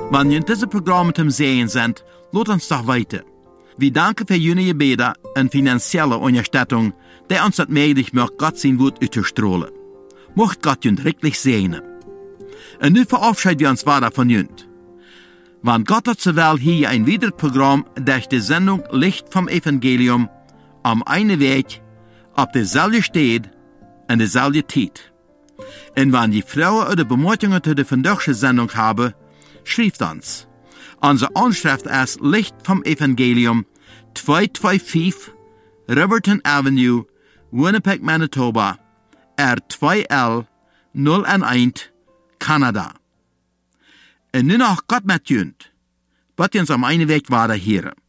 Wenn ihr diese Programme zum Sehen sind, lasst uns doch weiter. Wir danken für Ihre Gebete und finanzielle Unterstützung, die uns das möglich macht, Gott sein Wort auszustrahlen. Mocht Gott uns wirklich segnen. Und nun verabschieden wir uns weiter von Ihnen. Wenn Gott hat zur Welt hier ein weiteres Programm durch die Sendung Licht vom Evangelium am einen Weg, auf derselben Stelle und derselben Zeit. Und wenn die Frauen oder Bemerkungen zu der vandaagse Sendung haben, schreibt uns. Unsere Anschrift ist Licht vom Evangelium, 225 Riverton Avenue, Winnipeg, Manitoba, R2L 011, Kanada. Und nun noch Gott mit uns. Wird uns am einen Weg weiter hören.